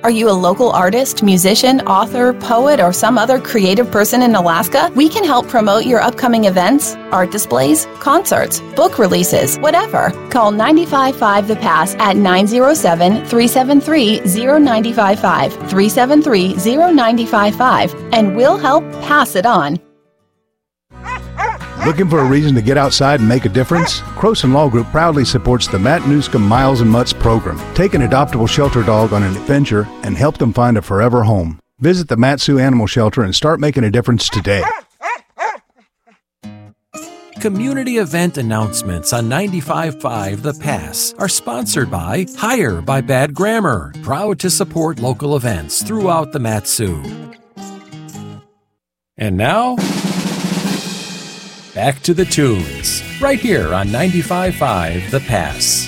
Are you a local artist, musician, author, poet, or some other creative person in Alaska? We can help promote your upcoming events, art displays, concerts, book releases, whatever. Call 955 The Pass at 907-373-0955, 373-0955, and we'll help pass it on. Looking for a reason to get outside and make a difference? Croson Law Group proudly supports the Matt Newscomb Miles and Mutts program. Take an adoptable shelter dog on an adventure and help them find a forever home. Visit the Mat-Su Animal Shelter and start making a difference today. Community event announcements on 95.5 The Pass are sponsored by Hire by Bad Grammar, proud to support local events throughout the Mat-Su. And now, back to the tunes, right here on 95.5 The Pass.